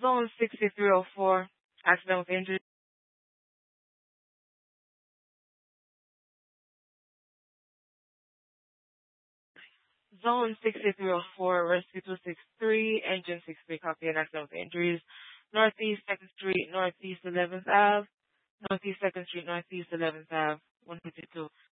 Zone 6304, accident with injury. Zone 6304, Rescue 263, Engine 63, copy an accident with injuries. Northeast 2nd Street, Northeast 11th Ave, Northeast 2nd Street, Northeast 11th Ave, 152.